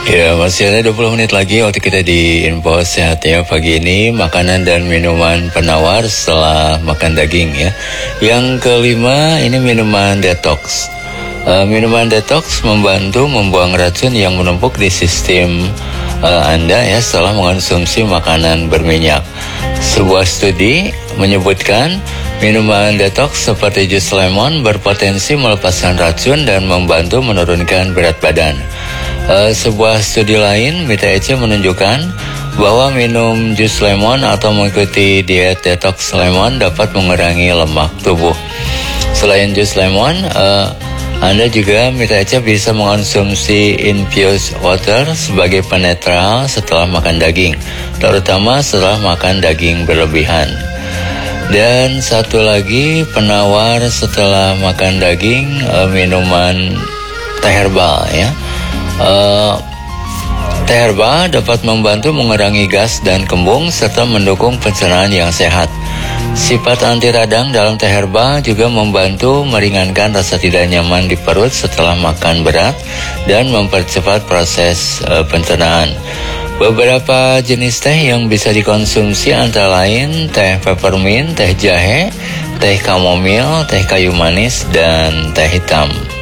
Ya, masih ada 20 menit lagi waktu kita di Info Sehatnya pagi ini. Makanan dan minuman penawar setelah makan daging ya. Yang kelima, ini minuman detox. Minuman detox membantu membuang racun yang menumpuk di sistem Anda ya setelah mengonsumsi makanan berminyak. Sebuah studi menyebutkan minuman detox seperti jus lemon berpotensi melepaskan racun dan membantu menurunkan berat badan. Sebuah studi lain, Mita Ece menunjukkan bahwa minum jus lemon atau mengikuti diet detox lemon dapat mengurangi lemak tubuh. Selain jus lemon, Anda juga, Mita Ece, bisa mengonsumsi infused water sebagai penetral setelah makan daging, terutama setelah makan daging berlebihan. Dan satu lagi penawar setelah makan daging, minuman teh herbal ya. Teh herbal dapat membantu mengurangi gas dan kembung serta mendukung pencernaan yang sehat. Sifat anti radang dalam teh herbal juga membantu meringankan rasa tidak nyaman di perut setelah makan berat dan mempercepat proses pencernaan. Beberapa jenis teh yang bisa dikonsumsi antara lain teh peppermint, teh jahe, teh kamomil, teh kayu manis, dan teh hitam.